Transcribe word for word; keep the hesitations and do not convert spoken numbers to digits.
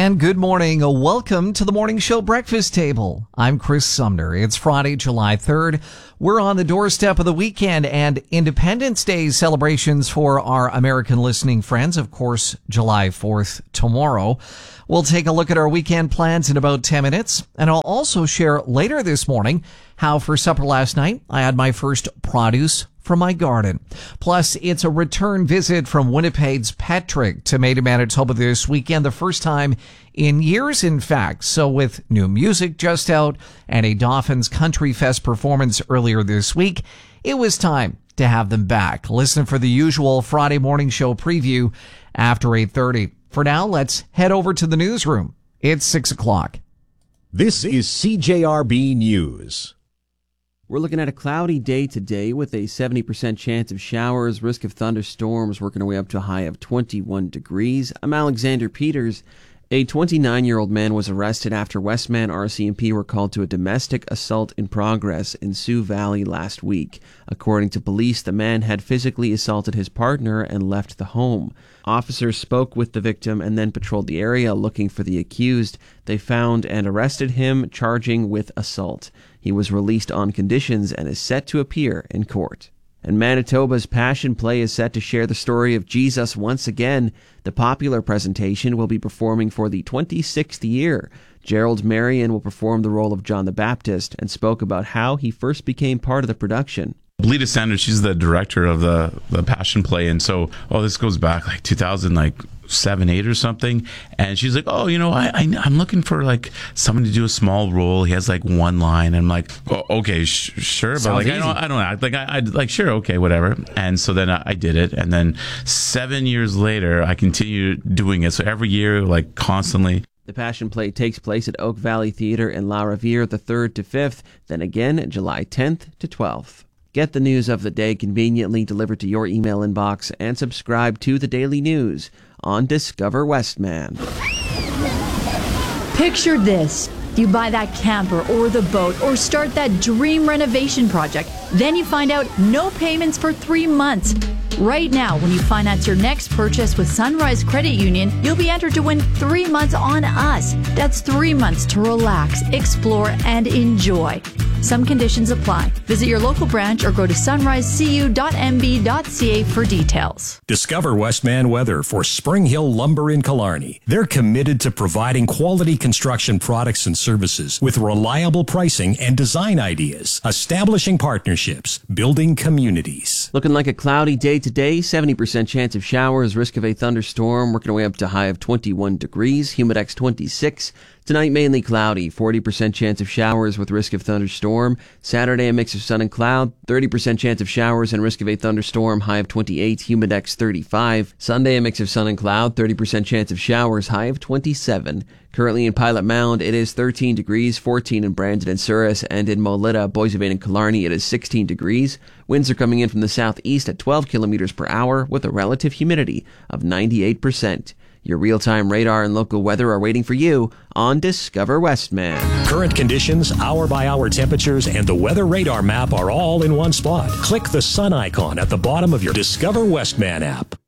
And good morning. Welcome to the Morning Show Breakfast Table. I'm Chris Sumner. It's Friday, July third. We're on the doorstep of the weekend and Independence Day celebrations for our American listening friends. Of course, July fourth tomorrow. We'll take a look at our weekend plans in about ten minutes. And I'll also share later this morning how for supper last night I had my first produce from my garden. Plus, it's a return visit from Winnipeg's Patrick to Maine, Manitoba this weekend, the first time in years, in fact. So with new music just out and a Dolphins Country Fest performance earlier this week, it was time to have them back. Listen for the usual Friday morning show preview after eight thirty. For now, let's head over to the newsroom. It's six o'clock. This is C J R B News. We're looking at a cloudy day today with a seventy percent chance of showers, risk of thunderstorms, working our way up to a high of twenty-one degrees. I'm Alexander Peters. A twenty-nine-year-old man was arrested after Westman R C M P were called to a domestic assault in progress in Sioux Valley last week. According to police, the man had physically assaulted his partner and left the home. Officers spoke with the victim and then patrolled the area looking for the accused. They found and arrested him, charging with assault. He was released on conditions and is set to appear in court. And Manitoba's Passion Play is set to share the story of Jesus once again. The popular presentation will be performing for the twenty-sixth year. Gerald Marion will perform the role of John the Baptist and spoke about how he first became part of the production. Lita Sanders, she's the director of the, the Passion Play, and so, oh, this goes back like two thousand, like seven, eight or something, and she's like, oh, you know, I, I I'm looking for like someone to do a small role. He has like one line, and I'm like, oh, okay, sh- sure, but Sounds like easy. I don't I don't act like I I like sure, okay, whatever. And so then I, I did it, and then seven years later, I continued doing it. So every year, like constantly. The Passion Play takes place at Oak Valley Theatre in La Riviere the third to fifth, then again July tenth to twelfth. Get the news of the day conveniently delivered to your email inbox and subscribe to the Daily News on Discover Westman. Picture this. You buy that camper or the boat or start that dream renovation project. Then you find out no payments for three months. Right now, when you finance your next purchase with Sunrise Credit Union, you'll be entered to win three months on us. That's three months to relax, explore, and enjoy. Some conditions apply. Visit your local branch or go to sunrise c u dot m b dot c a for details. Discover Westman Weather for Spring Hill Lumber in Killarney. They're committed to providing quality construction products and services with reliable pricing and design ideas, establishing partnerships, building communities. Looking like a cloudy day today, seventy percent chance of showers, risk of a thunderstorm, working our way up to a high of twenty-one degrees, humidex twenty-six. Tonight, mainly cloudy, forty percent chance of showers with risk of thunderstorm. Saturday, a mix of sun and cloud, thirty percent chance of showers and risk of a thunderstorm, high of twenty-eight, humidex thirty-five. Sunday, a mix of sun and cloud, thirty percent chance of showers, high of twenty-seven. Currently in Pilot Mound, it is thirteen degrees, fourteen in Brandon and Souris, and in Molita, Boise Bay, and Killarney, it is sixteen degrees. Winds are coming in from the southeast at twelve kilometers per hour with a relative humidity of ninety-eight percent. Your real-time radar and local weather are waiting for you on Discover Westman. Current conditions, hour-by-hour temperatures, and the weather radar map are all in one spot. Click the sun icon at the bottom of your Discover Westman app.